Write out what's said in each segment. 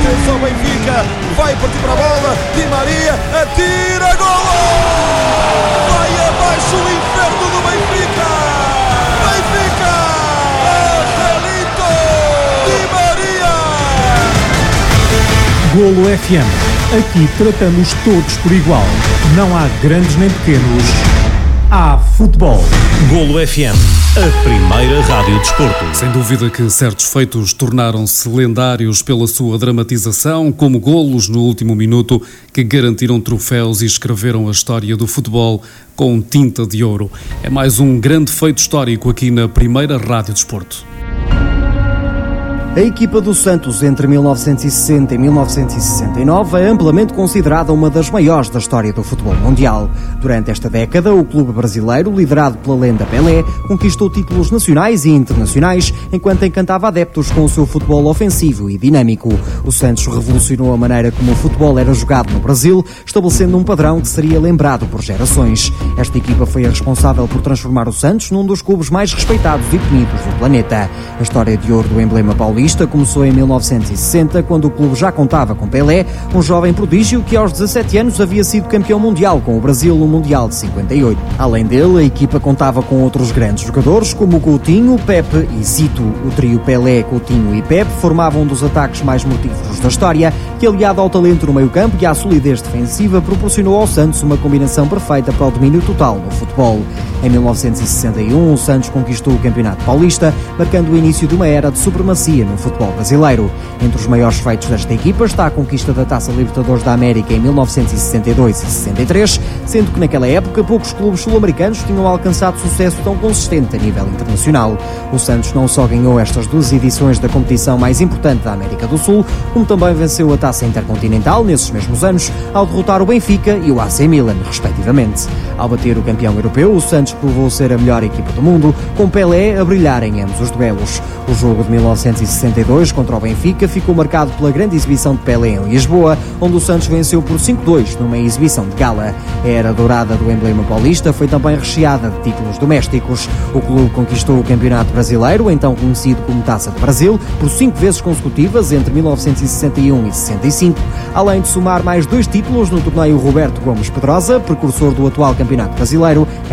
Atenção Benfica, vai partir para a bola, Di Maria, atira, golo! Vai abaixo o inferno do Benfica! Benfica! Angelito! Di Maria! Golo FM. Aqui tratamos todos por igual. Não há grandes nem pequenos. Há futebol. Golo FM, a primeira rádio desporto. Sem dúvida que certos feitos tornaram-se lendários pela sua dramatização, como golos no último minuto que garantiram troféus e escreveram a história do futebol com tinta de ouro. É mais um grande feito histórico aqui na primeira rádio desporto. A equipa do Santos entre 1960 e 1969 é amplamente considerada uma das maiores da história do futebol mundial. Durante esta década, o clube brasileiro, liderado pela lenda Pelé, conquistou títulos nacionais e internacionais, enquanto encantava adeptos com o seu futebol ofensivo e dinâmico. O Santos revolucionou a maneira como o futebol era jogado no Brasil, estabelecendo um padrão que seria lembrado por gerações. Esta equipa foi a responsável por transformar o Santos num dos clubes mais respeitados e temidos do planeta. A história de ouro do emblema paulista começou em 1960, quando o clube já contava com Pelé, um jovem prodígio que aos 17 anos havia sido campeão mundial com o Brasil no Mundial de 58. Além dele, a equipa contava com outros grandes jogadores como Coutinho, Pepe e Zito. O trio Pelé, Coutinho e Pepe formavam um dos ataques mais mortíferos da história, que aliado ao talento no meio-campo e à solidez defensiva proporcionou ao Santos uma combinação perfeita para o domínio total no futebol. Em 1961, o Santos conquistou o Campeonato Paulista, marcando o início de uma era de supremacia no futebol brasileiro. Entre os maiores feitos desta equipa está a conquista da Taça Libertadores da América em 1962 e 63, sendo que naquela época poucos clubes sul-americanos tinham alcançado sucesso tão consistente a nível internacional. O Santos não só ganhou estas duas edições da competição mais importante da América do Sul, como também venceu a Taça Intercontinental nesses mesmos anos, ao derrotar o Benfica e o AC Milan, respectivamente. Ao bater o campeão europeu, o Santos provou ser a melhor equipa do mundo, com Pelé a brilhar em ambos os duelos. O jogo de 1962 contra o Benfica ficou marcado pela grande exibição de Pelé em Lisboa, onde o Santos venceu por 5-2 numa exibição de gala. A era dourada do emblema paulista foi também recheada de títulos domésticos. O clube conquistou o Campeonato Brasileiro, então conhecido como Taça de Brasil, por 5 vezes consecutivas entre 1961 e 65, além de somar mais 2 títulos no torneio Roberto Gomes Pedrosa, precursor do atual Campeonato Brasileiro, em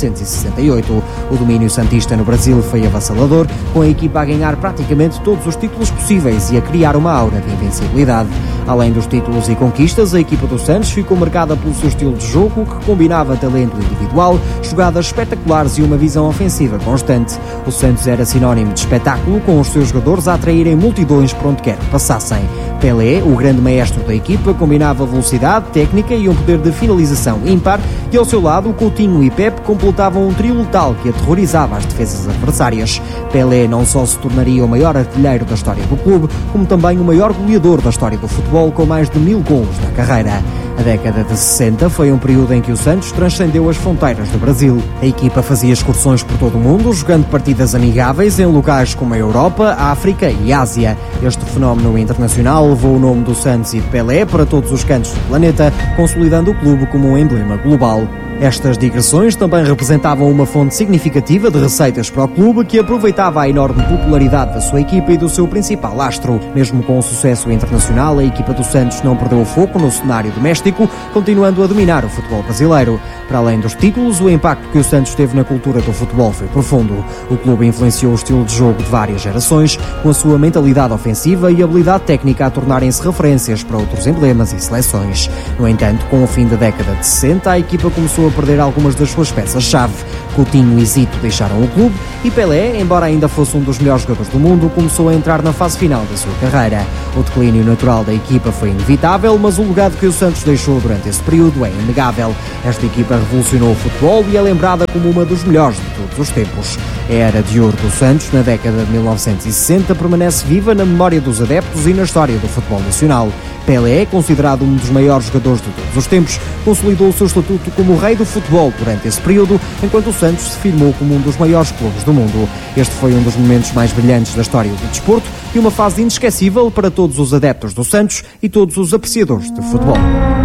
1968. O domínio santista no Brasil foi avassalador, com a equipa a ganhar praticamente todos os títulos possíveis e a criar uma aura de invencibilidade. Além dos títulos e conquistas, a equipa do Santos ficou marcada pelo seu estilo de jogo, que combinava talento individual, jogadas espetaculares e uma visão ofensiva constante. O Santos era sinónimo de espetáculo, com os seus jogadores a atraírem multidões por onde quer que passassem. Pelé, o grande maestro da equipa, combinava velocidade, técnica e um poder de finalização ímpar, e ao seu lado, Coutinho e Pepe completavam um trio letal que aterrorizava as defesas adversárias. Pelé não só se tornaria o maior artilheiro da história do clube, como também o maior goleador da história do futebol, com mais de 1000 golos na carreira. A década de 60 foi um período em que o Santos transcendeu as fronteiras do Brasil. A equipa fazia excursões por todo o mundo, jogando partidas amigáveis em locais como a Europa, a África e a Ásia. Este fenómeno internacional levou o nome do Santos e de Pelé para todos os cantos do planeta, consolidando o clube como um emblema global. Estas digressões também representavam uma fonte significativa de receitas para o clube, que aproveitava a enorme popularidade da sua equipa e do seu principal astro. Mesmo com o sucesso internacional, a equipa do Santos não perdeu o foco no cenário doméstico, continuando a dominar o futebol brasileiro. Para além dos títulos, o impacto que o Santos teve na cultura do futebol foi profundo. O clube influenciou o estilo de jogo de várias gerações, com a sua mentalidade ofensiva e habilidade técnica a tornarem-se referências para outros emblemas e seleções. No entanto, com o fim da década de 60, a equipa começou a perder algumas das suas peças-chave. Coutinho e Zito deixaram o clube e Pelé, embora ainda fosse um dos melhores jogadores do mundo, começou a entrar na fase final da sua carreira. O declínio natural da equipa foi inevitável, mas o legado que o Santos deixou durante esse período é inegável. Esta equipa revolucionou o futebol e é lembrada como uma dos melhores de todos os tempos. A era de ouro do Santos, na década de 1960, permanece viva na memória dos adeptos e na história do futebol nacional. Pelé, considerado um dos maiores jogadores de todos os tempos, consolidou o seu estatuto como o rei do futebol durante esse período, enquanto o Santos se firmou como um dos maiores clubes do mundo. Este foi um dos momentos mais brilhantes da história do desporto e uma fase inesquecível para todos os adeptos do Santos e todos os apreciadores de futebol.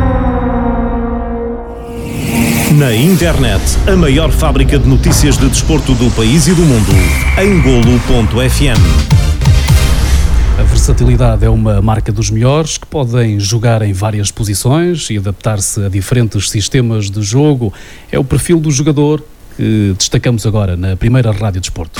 Na internet, a maior fábrica de notícias de desporto do país e do mundo, em golo.fm. A versão versatilidade é uma marca dos melhores, que podem jogar em várias posições e adaptar-se a diferentes sistemas de jogo. É o perfil do jogador que destacamos agora na primeira Rádio Desporto.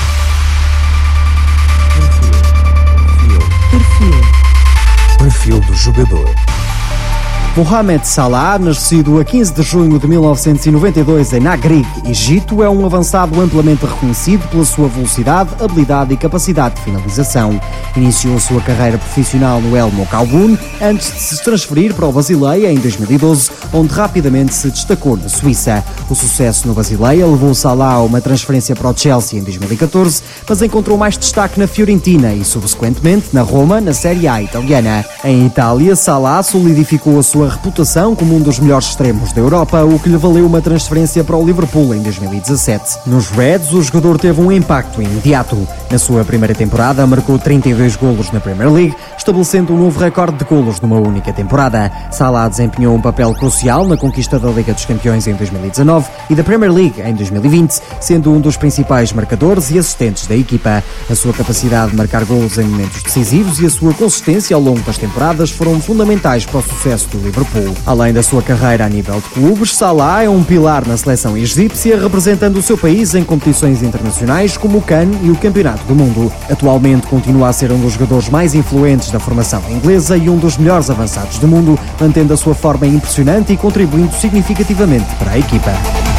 Perfil do jogador. Mohamed Salah, nascido a 15 de junho de 1992 em Nagreg, Egito, é um avançado amplamente reconhecido pela sua velocidade, habilidade e capacidade de finalização. Iniciou sua carreira profissional no El Moukhaouen antes de se transferir para o Basileia em 2012, onde rapidamente se destacou na Suíça. O sucesso no Basileia levou Salah a uma transferência para o Chelsea em 2014, mas encontrou mais destaque na Fiorentina e, subsequentemente, na Roma, na Série A italiana. Em Itália, Salah solidificou a sua reputação como um dos melhores extremos da Europa, o que lhe valeu uma transferência para o Liverpool em 2017. Nos Reds, o jogador teve um impacto imediato. Na sua primeira temporada, marcou 32 golos na Premier League, estabelecendo um novo recorde de golos numa única temporada. Salah desempenhou um papel crucial na conquista da Liga dos Campeões em 2019 e da Premier League em 2020, sendo um dos principais marcadores e assistentes da equipa. A sua capacidade de marcar golos em momentos decisivos e a sua consistência ao longo das temporadas foram fundamentais para o sucesso do Liverpool. Além da sua carreira a nível de clubes, Salah é um pilar na seleção egípcia, representando o seu país em competições internacionais como o CAN e o Campeonato do Mundo. Atualmente continua a ser um dos jogadores mais influentes da formação inglesa e um dos melhores avançados do mundo, mantendo a sua forma impressionante e contribuindo significativamente para a equipa.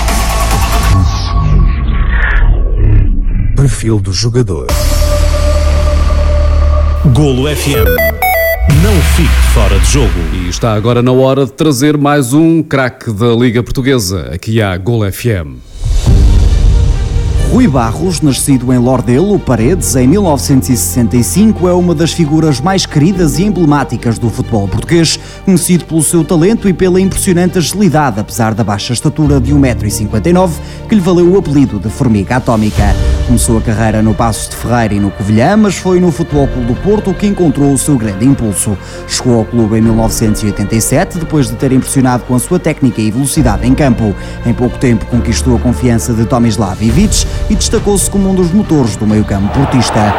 Perfil do jogador. Golo FM. Não fique fora de jogo. E está agora na hora de trazer mais um craque da Liga Portuguesa. Aqui há Golo FM. Rui Barros, nascido em Lordelo, Paredes, em 1965, é uma das figuras mais queridas e emblemáticas do futebol português, conhecido pelo seu talento e pela impressionante agilidade, apesar da baixa estatura de 1,59 m, que lhe valeu o apelido de Formiga Atómica. Começou a carreira no Passos de Ferreira e no Covilhã, mas foi no Futebol Clube do Porto que encontrou o seu grande impulso. Chegou ao clube em 1987, depois de ter impressionado com a sua técnica e velocidade em campo. Em pouco tempo conquistou a confiança de Tomislav Ivic e destacou-se como um dos motores do meio-campo portista.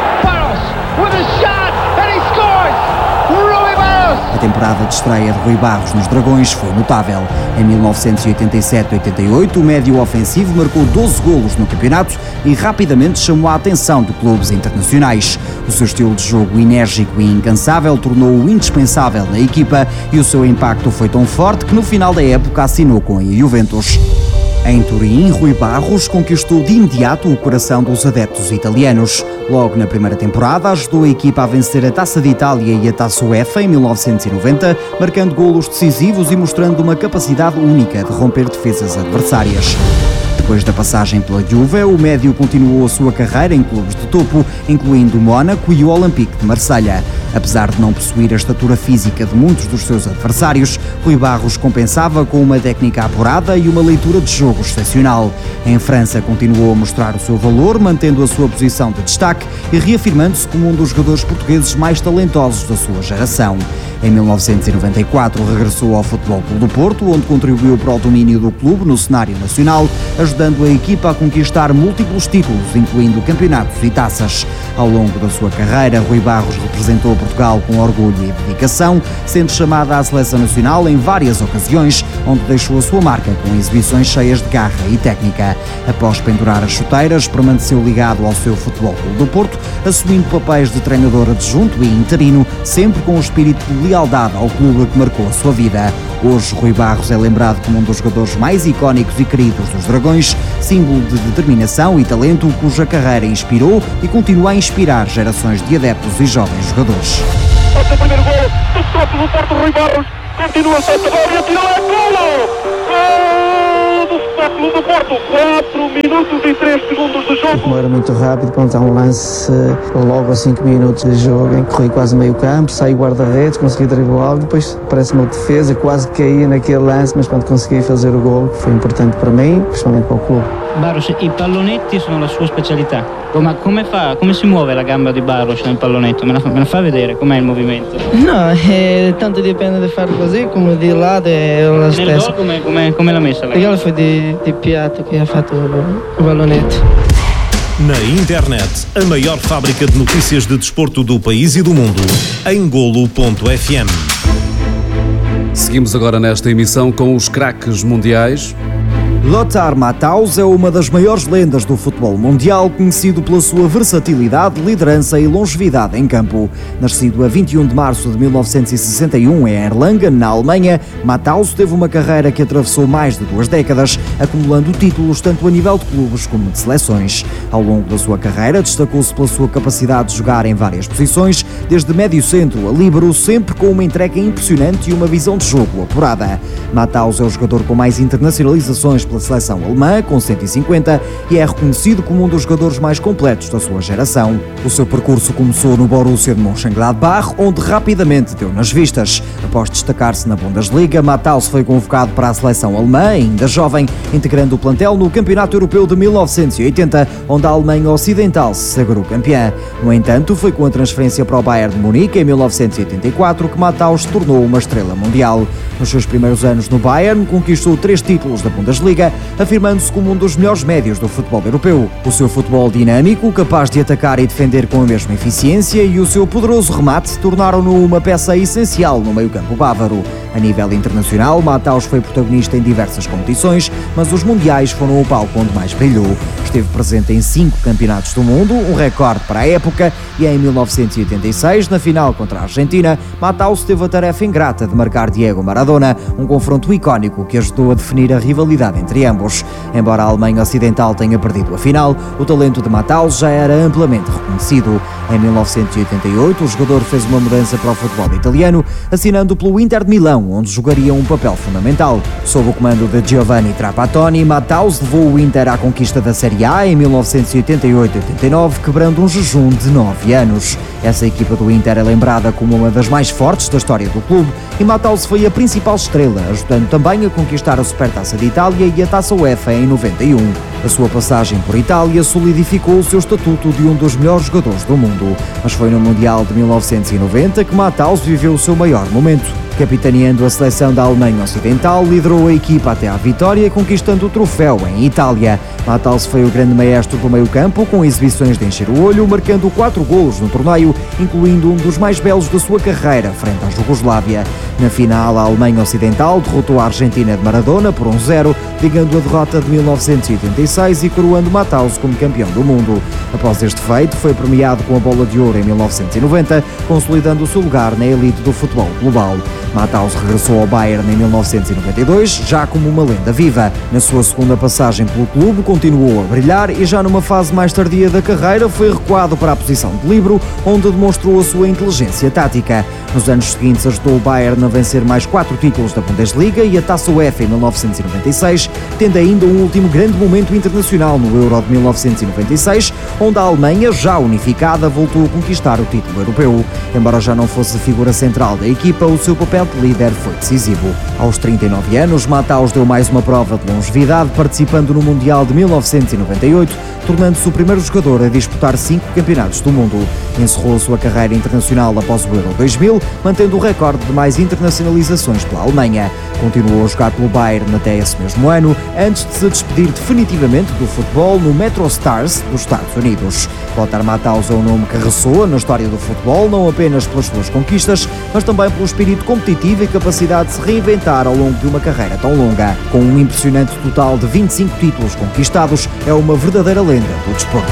A temporada de estreia de Rui Barros nos Dragões foi notável. Em 1987-88, o médio ofensivo marcou 12 golos no campeonato e rapidamente chamou a atenção de clubes internacionais. O seu estilo de jogo enérgico e incansável tornou-o indispensável na equipa e o seu impacto foi tão forte que no final da época assinou com a Juventus. Em Turim, Rui Barros conquistou de imediato o coração dos adeptos italianos. Logo na primeira temporada, ajudou a equipa a vencer a Taça de Itália e a Taça UEFA em 1990, marcando golos decisivos e mostrando uma capacidade única de romper defesas adversárias. Depois da passagem pela Juve, o médio continuou a sua carreira em clubes de topo, incluindo o Mónaco e o Olympique de Marselha. Apesar de não possuir a estatura física de muitos dos seus adversários, Rui Barros compensava com uma técnica apurada e uma leitura de jogo excepcional. Em França, continuou a mostrar o seu valor, mantendo a sua posição de destaque e reafirmando-se como um dos jogadores portugueses mais talentosos da sua geração. Em 1994, regressou ao Futebol Clube do Porto, onde contribuiu para o domínio do clube no cenário nacional, ajudando a equipa a conquistar múltiplos títulos, incluindo campeonatos e taças. Ao longo da sua carreira, Rui Barros representou Portugal com orgulho e dedicação, sendo chamada à seleção nacional em várias ocasiões, onde deixou a sua marca com exibições cheias de garra e técnica. Após pendurar as chuteiras, permaneceu ligado ao seu Futebol Clube do Porto, assumindo papéis de treinador adjunto e interino, sempre com o espírito de lealdade ao clube que marcou a sua vida. Hoje, Rui Barros é lembrado como um dos jogadores mais icónicos e queridos dos Dragões, símbolo de determinação e talento cuja carreira inspirou e continua a inspirar gerações de adeptos e jovens jogadores. O seu primeiro golo do Futebol Clube do Porto, Rui Barros, continua a ser e atirou, é golo! Do Futebol Clube do Porto, 4 minutos e 3 segundos de jogo. Como era muito rápido, pronto, há um lance logo a 5 minutos de jogo em que corri quase meio campo, saí guarda-redes, consegui driblar, depois parece uma defesa, quase caí naquele lance, mas quando consegui fazer o gol, foi importante para mim, principalmente para o clube. Barros, i pallonetti sono la sua specialità, ma come si muove la gamba di Barros nel pallonetto? Me la fa vedere, com'è il movimento? No, tanto dipende di fare così come di lato è la stessa. Nel gol come l'ha messa? Il gol foi di piatto che ha fatto il pallonetto. Na internet, a maior fábrica de notícias de desporto do país e do mundo, em golo.fm. Seguimos agora nesta emissão com os craques mundiais. Lothar Matthaus é uma das maiores lendas do futebol mundial, conhecido pela sua versatilidade, liderança e longevidade em campo. Nascido a 21 de março de 1961 em Erlangen, na Alemanha, Matthaus teve uma carreira que atravessou mais de 2 décadas, acumulando títulos tanto a nível de clubes como de seleções. Ao longo da sua carreira, destacou-se pela sua capacidade de jogar em várias posições, desde médio centro a líbero, sempre com uma entrega impressionante e uma visão de jogo apurada. Matthaus é o jogador com mais internacionalizações pela seleção alemã, com 150, e é reconhecido como um dos jogadores mais completos da sua geração. O seu percurso começou no Borussia de Mönchengladbach, onde rapidamente deu nas vistas. Após destacar-se na Bundesliga, Matthaus foi convocado para a seleção alemã, ainda jovem, integrando o plantel no Campeonato Europeu de 1980, onde a Alemanha Ocidental se sagrou campeã. No entanto, foi com a transferência para o Bayern de Munique, em 1984, que Matthaus se tornou uma estrela mundial. Nos seus primeiros anos no Bayern, conquistou 3 títulos da Bundesliga, afirmando-se como um dos melhores médios do futebol europeu. O seu futebol dinâmico, capaz de atacar e defender com a mesma eficiência, e o seu poderoso remate tornaram-no uma peça essencial no meio-campo bávaro. A nível internacional, Matthaus foi protagonista em diversas competições, mas os mundiais foram o palco onde mais brilhou. Esteve presente em 5 campeonatos do mundo, um recorde para a época, e em 1986, na final contra a Argentina, Matthaus teve a tarefa ingrata de marcar Diego Maradona, um confronto icónico que ajudou a definir a rivalidade entre ambos. Embora a Alemanha Ocidental tenha perdido a final, o talento de Matthaus já era amplamente reconhecido. Em 1988, o jogador fez uma mudança para o futebol italiano, assinando pelo Inter de Milão, onde jogaria um papel fundamental. Sob o comando de Giovanni Trapattoni, Matthaus levou o Inter à conquista da Série A em 1988-89, quebrando um jejum de 9 anos. Essa equipa do Inter é lembrada como uma das mais fortes da história do clube, e Matthaus foi a principal estrela, ajudando também a conquistar a Supertaça de Itália e a Taça UEFA em 91. A sua passagem por Itália solidificou o seu estatuto de um dos melhores jogadores do mundo, mas foi no Mundial de 1990 que Matthaus viveu o seu maior momento. Capitaneando a seleção da Alemanha Ocidental, liderou a equipa até à vitória, conquistando o troféu em Itália. Matthaus foi o grande maestro do meio-campo, com exibições de encher o olho, marcando 4 golos no torneio, incluindo um dos mais belos da sua carreira, frente à Jugoslávia. Na final, a Alemanha Ocidental derrotou a Argentina de Maradona por 1-0, ligando a derrota de 1986 e coroando Matthaus como campeão do mundo. Após este feito, foi premiado com a Bola de Ouro em 1990, consolidando o seu lugar na elite do futebol global. Matthaus regressou ao Bayern em 1992, já como uma lenda viva. Na sua segunda passagem pelo clube, continuou a brilhar e já numa fase mais tardia da carreira foi recuado para a posição de líbero, onde demonstrou a sua inteligência tática. Nos anos seguintes ajudou o Bayern a vencer mais 4 títulos da Bundesliga e a Taça UEFA em 1996, tendo ainda um último grande momento internacional no Euro de 1996, onde a Alemanha, já unificada, voltou a conquistar o título europeu. Embora já não fosse a figura central da equipa, o seu papel de líder foi decisivo. Aos 39 anos, Matthaus deu mais uma prova de longevidade, participando no Mundial de 1998, tornando-se o primeiro jogador a disputar 5 campeonatos do mundo. Encerrou a sua carreira internacional após o Euro 2000, mantendo o recorde de mais internacionalizações pela Alemanha. Continuou a jogar pelo Bayern até esse mesmo ano, antes de se despedir definitivamente do futebol no Metro Stars dos Estados Unidos. Lothar Matthaus é um nome que ressoa na história do futebol, não apenas pelas suas conquistas, mas também pelo espírito competitivo e capacidade de se reinventar ao longo de uma carreira tão longa. Com um impressionante total de 25 títulos conquistados, é uma verdadeira lenda do desporto.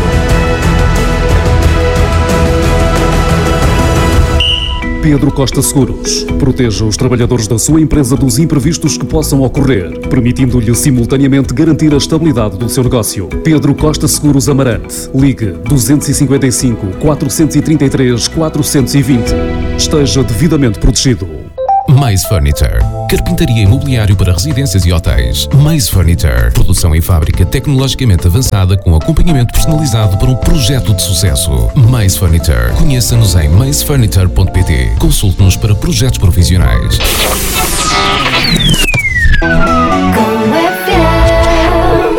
Pedro Costa Seguros. Proteja os trabalhadores da sua empresa dos imprevistos que possam ocorrer, permitindo-lhe simultaneamente garantir a estabilidade do seu negócio. Pedro Costa Seguros Amarante. Ligue 255 433 420. Esteja devidamente protegido. Mais Furniture. Carpintaria imobiliário para residências e hotéis. Mais Furniture. Produção em fábrica tecnologicamente avançada com acompanhamento personalizado para um projeto de sucesso. Mais Furniture. Conheça-nos em maisfurniture.pt. Consulte-nos para projetos profissionais.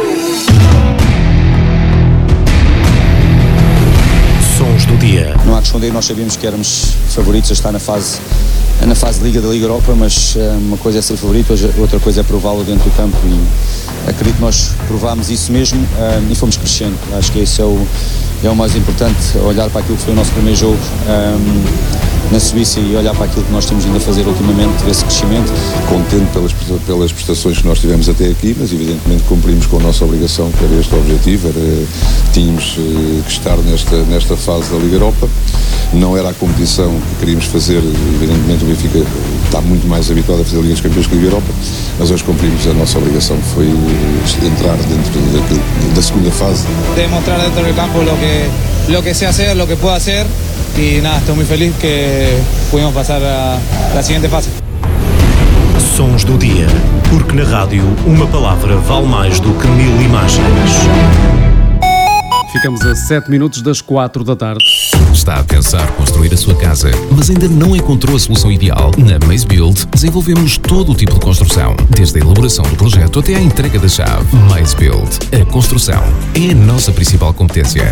Sons do dia. Não há esconder, nós sabíamos que éramos favoritos a estar na fase de Liga da Liga Europa, mas uma coisa é ser favorito, outra coisa é prová-lo dentro do campo, e acredito que nós provámos isso mesmo e fomos crescendo. Acho que esse é o mais importante, olhar para aquilo que foi o nosso primeiro jogo na Suíça e olhar para aquilo que nós temos vindo a fazer ultimamente, ver esse crescimento. Contente pelas prestações que nós tivemos até aqui, mas evidentemente cumprimos com a nossa obrigação, que era este o objetivo, tínhamos que estar nesta fase da Liga Europa. Não era a competição que queríamos fazer, evidentemente o Benfica está muito mais habituado a fazer a Liga dos Campeões que a Liga Europa, mas hoje cumprimos a nossa obrigação, que foi entrar dentro da segunda fase. Demostrar dentro do campo lo que sé hacer, lo que puedo hacer, y nada, estoy muy feliz que pudimos pasar a la siguiente fase. Sons do dia, porque na rádio uma palavra vale mais do que 1000 imagens. Ficamos a 7 minutos das 4 da tarde. Está a pensar construir a sua casa, mas ainda não encontrou a solução ideal? Na Maze Build desenvolvemos todo o tipo de construção, desde a elaboração do projeto até à entrega da chave. Maze Build. A construção é a nossa principal competência.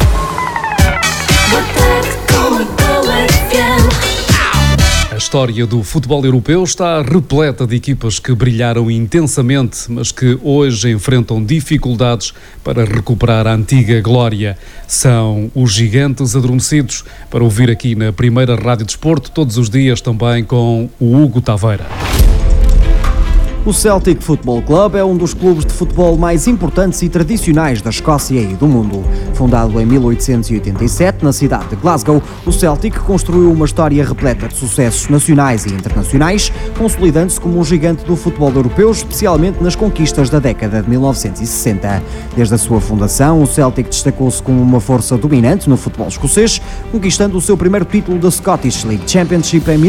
A história do futebol europeu está repleta de equipas que brilharam intensamente, mas que hoje enfrentam dificuldades para recuperar a antiga glória. São os gigantes adormecidos, para ouvir aqui na primeira Rádio Desporto, todos os dias também com o Hugo Taveira. O Celtic Football Club é um dos clubes de futebol mais importantes e tradicionais da Escócia e do mundo. Fundado em 1887 na cidade de Glasgow, o Celtic construiu uma história repleta de sucessos nacionais e internacionais, consolidando-se como um gigante do futebol europeu, especialmente nas conquistas da década de 1960. Desde a sua fundação, o Celtic destacou-se como uma força dominante no futebol escocês, conquistando o seu primeiro título da Scottish League Championship em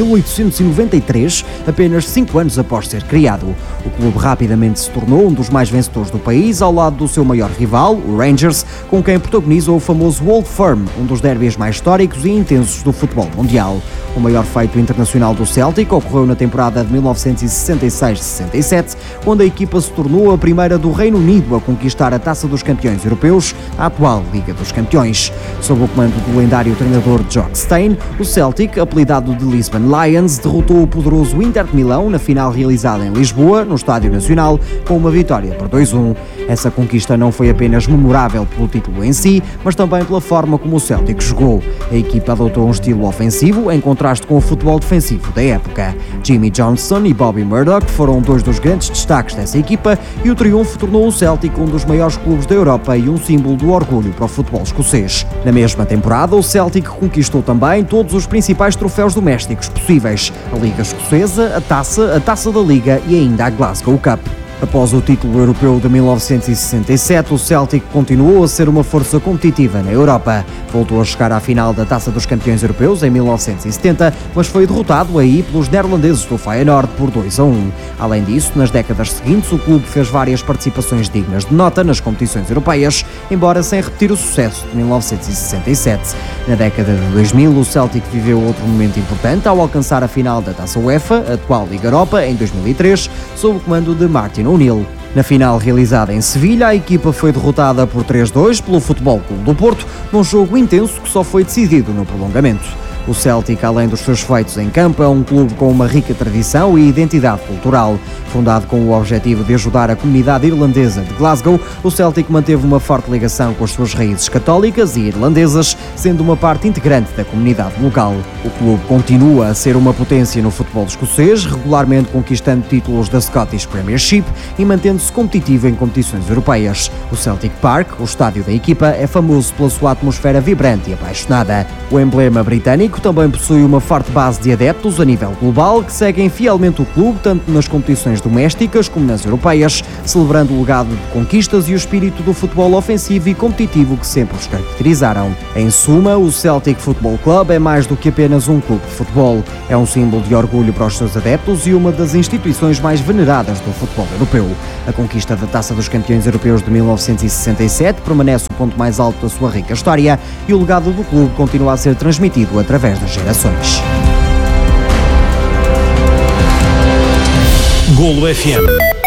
1893, apenas 5 anos após ser criado. O clube rapidamente se tornou um dos mais vencedores do país, ao lado do seu maior rival, o Rangers, com quem protagoniza o famoso Old Firm, um dos derbys mais históricos e intensos do futebol mundial. O maior feito internacional do Celtic ocorreu na temporada de 1966-67, onde a equipa se tornou a primeira do Reino Unido a conquistar a Taça dos Campeões Europeus, a atual Liga dos Campeões. Sob o comando do lendário treinador Jock Stein, o Celtic, apelidado de Lisbon Lions, derrotou o poderoso Inter de Milão na final realizada em Lisboa, no Estádio Nacional, com uma vitória por 2-1. Essa conquista não foi apenas memorável pelo título em si, mas também pela forma como o Celtic jogou. A equipa adotou um estilo ofensivo, em contraste com o futebol defensivo da época. Jimmy Johnson e Bobby Murdoch foram dois dos grandes destaques dessa equipa, e o triunfo tornou o Celtic um dos maiores clubes da Europa e um símbolo do orgulho para o futebol escocês. Na mesma temporada, o Celtic conquistou também todos os principais troféus domésticos possíveis: a Liga Escocesa, a Taça da Liga e ainda a Glasgow Cup. Após o título europeu de 1967, o Celtic continuou a ser uma força competitiva na Europa. Voltou a chegar à final da Taça dos Campeões Europeus em 1970, mas foi derrotado aí pelos neerlandeses do Feyenoord por 2-1. Além disso, nas décadas seguintes, o clube fez várias participações dignas de nota nas competições europeias, embora sem repetir o sucesso de 1967. Na década de 2000, o Celtic viveu outro momento importante ao alcançar a final da Taça UEFA, a atual Liga Europa, em 2003, sob o comando de Martin O'Neill. Na final realizada em Sevilha, a equipa foi derrotada por 3-2 pelo Futebol Clube do Porto, num jogo intenso que só foi decidido no prolongamento. O Celtic, além dos seus feitos em campo, é um clube com uma rica tradição e identidade cultural. Fundado com o objetivo de ajudar a comunidade irlandesa de Glasgow, o Celtic manteve uma forte ligação com as suas raízes católicas e irlandesas, sendo uma parte integrante da comunidade local. O clube continua a ser uma potência no futebol escocês, regularmente conquistando títulos da Scottish Premiership e mantendo-se competitivo em competições europeias. O Celtic Park, o estádio da equipa, é famoso pela sua atmosfera vibrante e apaixonada. O emblema britânico também possui uma forte base de adeptos a nível global que seguem fielmente o clube tanto nas competições domésticas como nas europeias, celebrando o legado de conquistas e o espírito do futebol ofensivo e competitivo que sempre os caracterizaram. Em suma, o Celtic Football Club é mais do que apenas um clube de futebol. É um símbolo de orgulho para os seus adeptos e uma das instituições mais veneradas do futebol europeu. A conquista da Taça dos Campeões Europeus de 1967 permanece o ponto mais alto da sua rica história e o legado do clube continua a ser transmitido através das gerações. Golo FM.